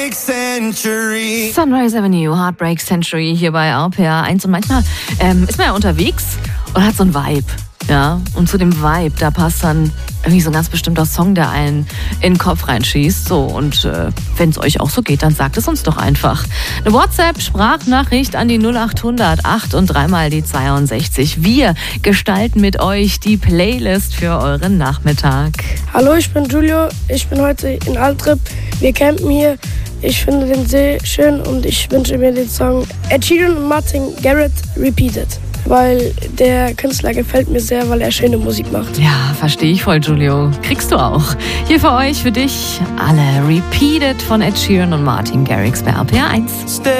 Sunrise Avenue, Heartbreak Century hier bei RPR 1. Und manchmal ist man ja unterwegs und hat so einen Vibe. Ja, und zu dem Vibe, da passt dann irgendwie so ein ganz bestimmter Song, der einen in den Kopf reinschießt. So, und wenn es euch auch so geht, dann sagt es uns doch einfach. Eine WhatsApp-Sprachnachricht an die 0800 8 und 3 mal die 62. Wir gestalten mit euch die Playlist für euren Nachmittag. Hallo, ich bin Julio. Ich bin heute in Altrip. Wir campen hier. Ich finde den See schön und ich wünsche mir den Song Ed Sheeran und Martin Garrix Repeated. Weil der Künstler gefällt mir sehr, weil er schöne Musik macht. Ja, verstehe ich voll, Julio. Kriegst du auch. Hier für euch, für dich, alle Repeated von Ed Sheeran und Martin Garrix bei RPR 1.